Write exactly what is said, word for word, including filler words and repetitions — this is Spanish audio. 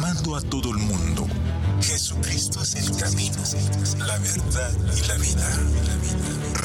proclamando a todo el mundo: Jesucristo es el camino, la verdad y la vida.